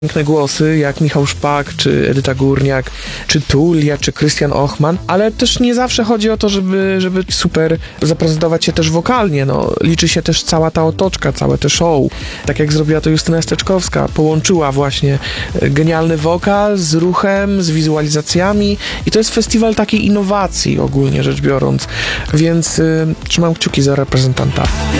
piękne głosy, jak Michał Szpak, czy Edyta Górniak, czy Tulia, czy Krystian Ochman, ale też nie zawsze chodzi o to, żeby super zaprezentować się też wokalnie, no. Liczy się też cała ta otoczka, całe te show. Tak jak zrobiła to Justyna Steczkowska, połączyła właśnie genialny wokal z ruchem, z wizualizacjami i to jest festiwal takiej innowacji ogólnie rzecz biorąc, więc trzymam kciuki za reprezentanta.